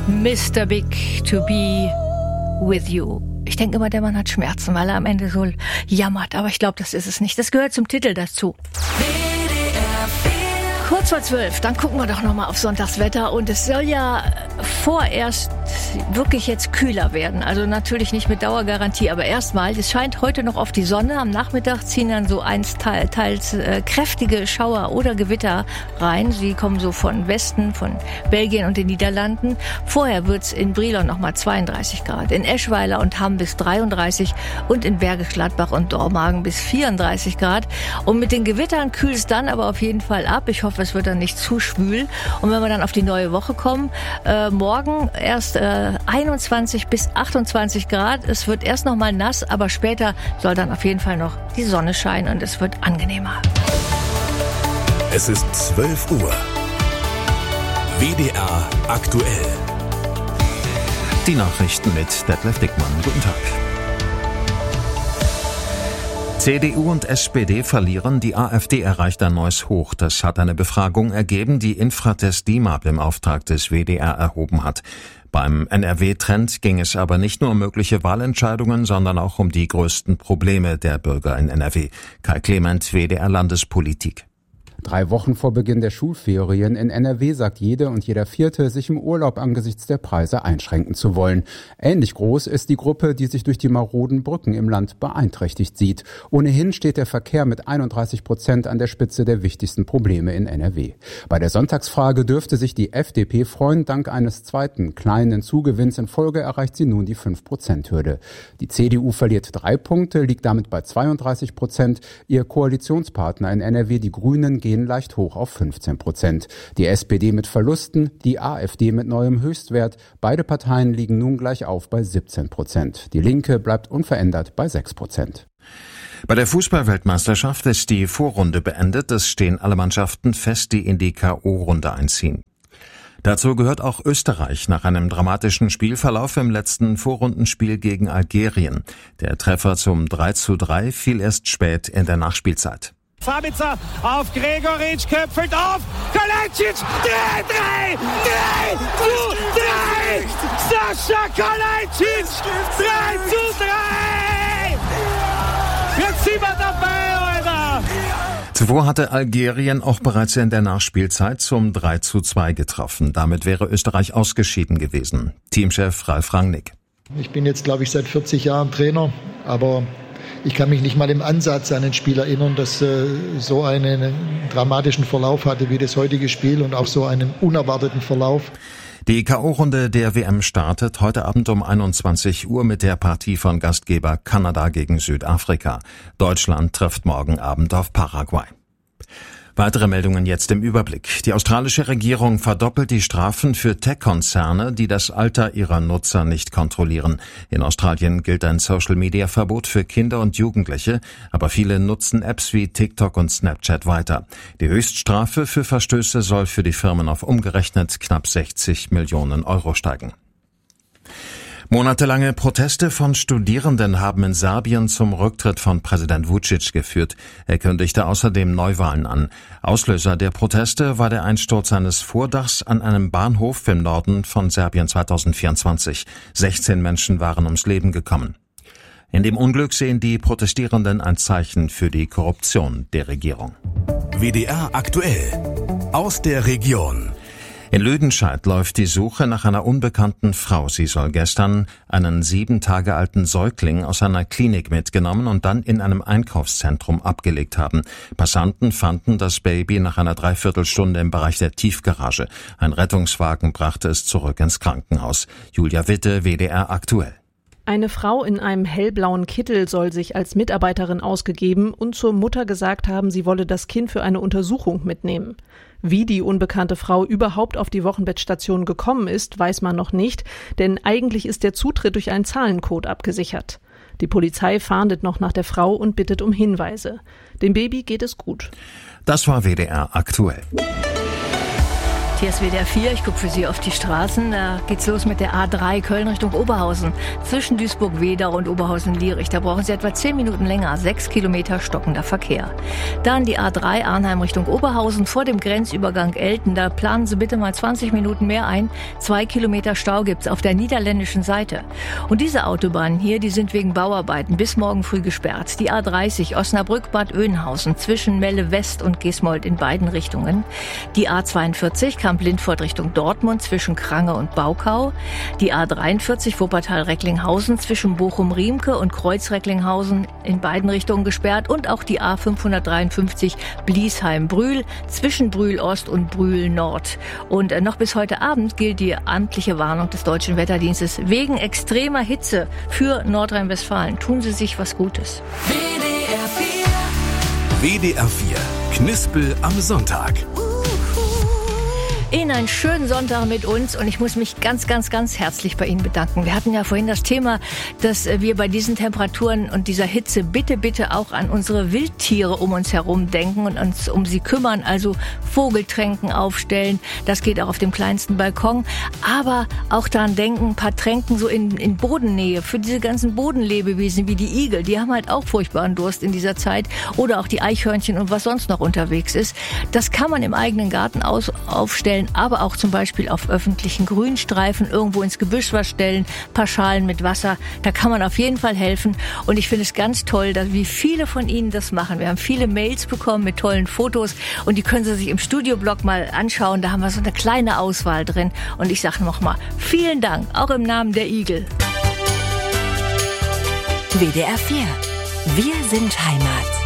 Mr. Big to be with you. Ich denke immer, der Mann hat Schmerzen, weil er am Ende so jammert. Aber ich glaube, das ist es nicht. Das gehört zum Titel dazu. Kurz vor 12, dann gucken wir doch nochmal auf Sonntagswetter. Und es soll ja vorerst wirklich jetzt kühler werden. Also natürlich nicht mit Dauergarantie, aber erstmal, es scheint heute noch auf die Sonne. Am Nachmittag ziehen dann so teils kräftige Schauer oder Gewitter rein. Sie kommen so von Westen, von Belgien und den Niederlanden. Vorher wird's in Brilon nochmal 32 Grad, in Eschweiler und Hamm bis 33 und in Bergisch Gladbach und Dormagen bis 34 Grad. Und mit den Gewittern kühlt es dann aber auf jeden Fall ab. Ich hoffe, es wird dann nicht zu schwül. Und wenn wir dann auf die neue Woche kommen, morgen erst 21 bis 28 Grad. Es wird erst noch mal nass, aber später soll dann auf jeden Fall noch die Sonne scheinen und es wird angenehmer. Es ist 12 Uhr. WDR aktuell. Die Nachrichten mit Detlef Dickmann. Guten Tag. CDU und SPD verlieren, die AfD erreicht ein neues Hoch. Das hat eine Befragung ergeben, die Infratest DIMAP im Auftrag des WDR erhoben hat. Beim NRW-Trend ging es aber nicht nur um mögliche Wahlentscheidungen, sondern auch um die größten Probleme der Bürger in NRW. Kai Clement, WDR-Landespolitik. 3 Wochen vor Beginn der Schulferien in NRW sagt jede und jeder Vierte, sich im Urlaub angesichts der Preise einschränken zu wollen. Ähnlich groß ist die Gruppe, die sich durch die maroden Brücken im Land beeinträchtigt sieht. Ohnehin steht der Verkehr mit 31% an der Spitze der wichtigsten Probleme in NRW. Bei der Sonntagsfrage dürfte sich die FDP freuen. Dank eines zweiten kleinen Zugewinns in Folge erreicht sie nun die 5%-Hürde. Die CDU verliert 3 Punkte, liegt damit bei 32%. Ihr Koalitionspartner in NRW, die Grünen, gehen leicht hoch auf 15%. Die SPD mit Verlusten, die AfD mit neuem Höchstwert. Beide Parteien liegen nun gleich auf bei 17%. Die Linke bleibt unverändert bei 6%. Bei der Fußball-Weltmeisterschaft ist die Vorrunde beendet. Es stehen alle Mannschaften fest, die in die K.O.-Runde einziehen. Dazu gehört auch Österreich nach einem dramatischen Spielverlauf im letzten Vorrundenspiel gegen Algerien. Der Treffer zum 3:3 fiel erst spät in der Nachspielzeit. Sabitzer auf Gregoritsch, köpfelt auf, Kalajdzic, 3, Sascha Kalajdzic, 3:3! Jetzt sind wir dabei, Alter! Zuvor hatte Algerien auch bereits in der Nachspielzeit zum 3:2 getroffen. Damit wäre Österreich ausgeschieden gewesen. Teamchef Ralf Rangnick. Ich bin jetzt, glaube ich, seit 40 Jahren Trainer, aber ich kann mich nicht mal im Ansatz an ein Spiel erinnern, das so einen dramatischen Verlauf hatte wie das heutige Spiel und auch so einen unerwarteten Verlauf. Die K.O.-Runde der WM startet heute Abend um 21 Uhr mit der Partie von Gastgeber Kanada gegen Südafrika. Deutschland trifft morgen Abend auf Paraguay. Weitere Meldungen jetzt im Überblick. Die australische Regierung verdoppelt die Strafen für Tech-Konzerne, die das Alter ihrer Nutzer nicht kontrollieren. In Australien gilt ein Social-Media-Verbot für Kinder und Jugendliche, aber viele nutzen Apps wie TikTok und Snapchat weiter. Die Höchststrafe für Verstöße soll für die Firmen auf umgerechnet knapp 60 Millionen Euro steigen. Monatelange Proteste von Studierenden haben in Serbien zum Rücktritt von Präsident Vučić geführt. Er kündigte außerdem Neuwahlen an. Auslöser der Proteste war der Einsturz eines Vordachs an einem Bahnhof im Norden von Serbien 2024. 16 Menschen waren ums Leben gekommen. In dem Unglück sehen die Protestierenden ein Zeichen für die Korruption der Regierung. WDR aktuell. Aus der Region. In Lüdenscheid läuft die Suche nach einer unbekannten Frau. Sie soll gestern einen 7 Tage alten Säugling aus einer Klinik mitgenommen und dann in einem Einkaufszentrum abgelegt haben. Passanten fanden das Baby nach einer Dreiviertelstunde im Bereich der Tiefgarage. Ein Rettungswagen brachte es zurück ins Krankenhaus. Julia Witte, WDR aktuell. Eine Frau in einem hellblauen Kittel soll sich als Mitarbeiterin ausgegeben und zur Mutter gesagt haben, sie wolle das Kind für eine Untersuchung mitnehmen. Wie die unbekannte Frau überhaupt auf die Wochenbettstation gekommen ist, weiß man noch nicht, denn eigentlich ist der Zutritt durch einen Zahlencode abgesichert. Die Polizei fahndet noch nach der Frau und bittet um Hinweise. Dem Baby geht es gut. Das war WDR aktuell. Hier ist WDR 4, ich gucke für Sie auf die Straßen. Da geht's los mit der A3 Köln Richtung Oberhausen. Zwischen Duisburg-Wedau und Oberhausen-Lierich. Da brauchen Sie etwa 10 Minuten länger, 6 Kilometer stockender Verkehr. Dann die A3 Arnheim Richtung Oberhausen vor dem Grenzübergang Elten. Da planen Sie bitte mal 20 Minuten mehr ein. 2 Kilometer Stau gibt's auf der niederländischen Seite. Und diese Autobahnen hier, die sind wegen Bauarbeiten bis morgen früh gesperrt. Die A30 Osnabrück-Bad Oeynhausen zwischen Melle West und Gesmold in beiden Richtungen. Die A42 Kamp-Lindfort Richtung Dortmund zwischen Krange und Baukau. Die A43 Wuppertal-Recklinghausen zwischen Bochum-Riemke und Kreuz-Recklinghausen in beiden Richtungen gesperrt. Und auch die A553 Bliesheim-Brühl zwischen Brühl-Ost und Brühl-Nord. Und noch bis heute Abend gilt die amtliche Warnung des Deutschen Wetterdienstes wegen extremer Hitze für Nordrhein-Westfalen. Tun Sie sich was Gutes. WDR 4 Knispel am Sonntag. Ihnen einen schönen Sonntag mit uns und ich muss mich ganz, ganz, ganz herzlich bei Ihnen bedanken. Wir hatten ja vorhin das Thema, dass wir bei diesen Temperaturen und dieser Hitze bitte auch an unsere Wildtiere um uns herum denken und uns um sie kümmern, also Vogeltränken aufstellen. Das geht auch auf dem kleinsten Balkon, aber auch daran denken, ein paar Tränken so in Bodennähe für diese ganzen Bodenlebewesen wie die Igel. Die haben halt auch furchtbaren Durst in dieser Zeit oder auch die Eichhörnchen und was sonst noch unterwegs ist. Das kann man im eigenen Garten aufstellen, aber auch zum Beispiel auf öffentlichen Grünstreifen irgendwo ins Gebüsch was stellen, paar Schalen mit Wasser. Da kann man auf jeden Fall helfen. Und ich finde es ganz toll, dass wie viele von Ihnen das machen. Wir haben viele Mails bekommen mit tollen Fotos und die können Sie sich im Studioblog mal anschauen. Da haben wir so eine kleine Auswahl drin. Und ich sage nochmal, vielen Dank, auch im Namen der Igel. WDR 4. Wir sind Heimat.